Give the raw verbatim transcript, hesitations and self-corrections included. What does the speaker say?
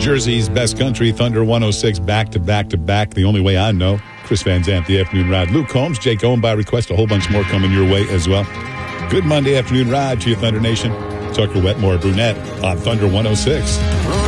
Jersey's best country, Thunder one oh six, back to back to back. The only way I know. Chris Van Zandt, the afternoon ride. Luke Combs, Jake Owen by request. A whole bunch more coming your way as well. Good Monday afternoon ride to your Thunder Nation. Tucker Wetmore Brunette on Thunder one oh six.